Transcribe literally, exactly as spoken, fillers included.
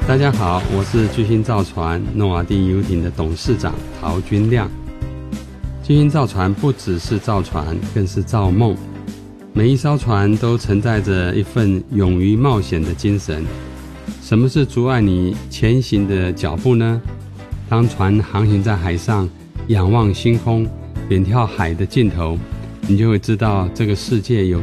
大家好，我是巨星造船诺瓦第游艇的董事长陶君亮。巨星造船不只是造船，更是造梦。每一艘船都承载着一份勇于冒险的精神。什么是阻碍你前行的脚步呢？当船航行在海上，仰望星空，远眺海的尽头，你就会知道这个世界有